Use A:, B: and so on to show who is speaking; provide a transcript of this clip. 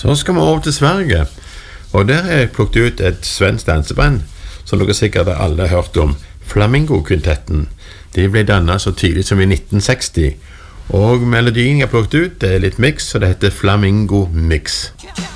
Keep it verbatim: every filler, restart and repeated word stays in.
A: Så skal vi over til Sverige, og der har jeg plukket ut et svensk danseband, som dere sikkert alle har hørt om, Flamingo-kvintetten. De ble dannet så tidlig som i nitten seksti, og melodien jeg har plukket ut, det er litt mix, og det heter Flamingo Mix.